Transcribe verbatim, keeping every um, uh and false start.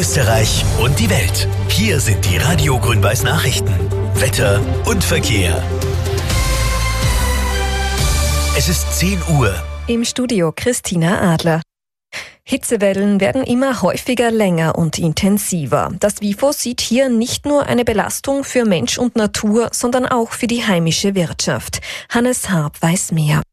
Österreich und die Welt. Hier sind die Radio Grün-Weiß Nachrichten. Wetter und Verkehr. Es ist zehn Uhr. Im Studio Christina Adler. Hitzewellen werden immer häufiger, länger und intensiver. Das WIFO sieht hier nicht nur eine Belastung für Mensch und Natur, sondern auch für die heimische Wirtschaft. Hannes Harp weiß mehr.